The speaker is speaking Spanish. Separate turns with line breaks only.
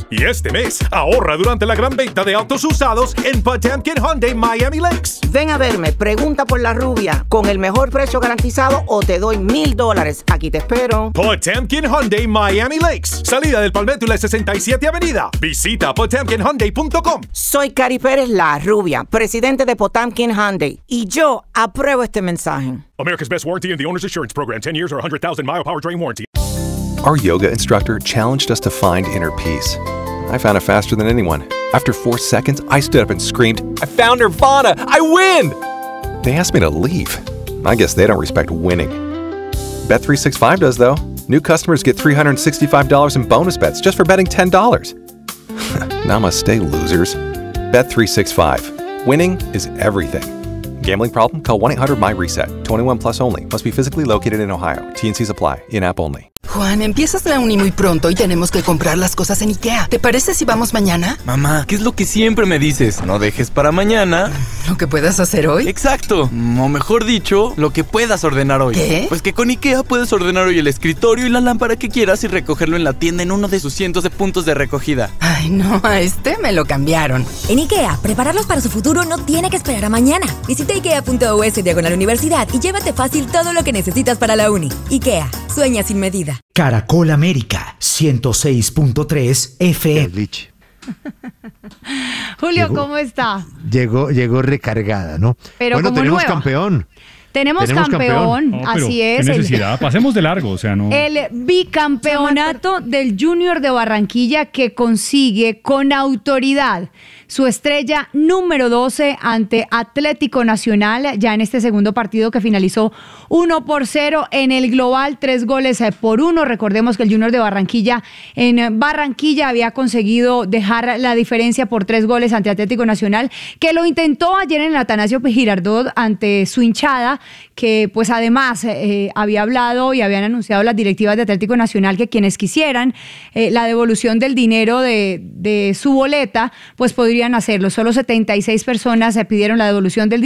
Y este mes, ahorra durante la gran venta de autos usados en Potemkin Hyundai Miami Lakes.
Ven a verme, pregunta por la rubia. Con el mejor precio garantizado o te doy $1,000. Aquí te espero.
Potemkin Hyundai Miami Lakes. Salida del Palmetto y la 67 Avenida. Visita potemkinhyundai.com.
Soy Cari Pérez, la rubia, presidente de Potemkin Hyundai. Y yo apruebo este mensaje.
America's Best Warranty and the Owner's Assurance Program. 10 years or 100,000-mile powertrain warranty.
Our yoga instructor challenged us to find inner peace. I found it faster than anyone. After 4 seconds, I stood up and screamed, "I found Nirvana! I win!" They asked me to leave. I guess they don't respect winning. Bet365 does, though. New customers get $365 in bonus bets just for betting $10. Namaste, losers. Bet365. Winning is everything. Gambling problem? Call 1-800-MY-RESET. 21 plus only. Must be physically located in Ohio. T&Cs apply. In-app only.
Juan, empiezas la uni muy pronto y tenemos que comprar las cosas en IKEA. ¿Te parece si vamos mañana?
Mamá, ¿qué es lo que siempre me dices? No dejes para mañana
¿Lo que puedas hacer hoy?
Exacto, o mejor dicho, lo que puedas ordenar hoy.
¿Qué?
Pues que con IKEA puedes ordenar hoy el escritorio y la lámpara que quieras y recogerlo en la tienda en uno de sus cientos de puntos de recogida.
Ay, no, a este me lo cambiaron.
En IKEA, prepararlos para su futuro no tiene que esperar a mañana. Visita ikea.us/universidad y llévate fácil todo lo que necesitas para la uni. IKEA, sueña sin medida.
Caracol América, 106.3 FM.
Julio, ¿cómo está?
Llegó recargada, ¿no?
Pero
bueno,
como
tenemos
nueva.
campeón.
Tenemos campeón,
No,
así es.
¿Qué necesidad? Pasemos de largo, o sea, no.
El bicampeonato del Junior de Barranquilla que consigue con autoridad su estrella número 12 ante Atlético Nacional, ya en este segundo partido que finalizó 1-0 en el global, 3-1. Recordemos que el Junior de Barranquilla en Barranquilla había conseguido dejar la diferencia por 3 goles ante Atlético Nacional, que lo intentó ayer en el Atanasio Girardot ante su hinchada, que pues además había hablado y habían anunciado las directivas de Atlético Nacional que quienes quisieran la devolución del dinero de su boleta, pues podrían hacerlo. Solo 76 personas pidieron la devolución del dinero.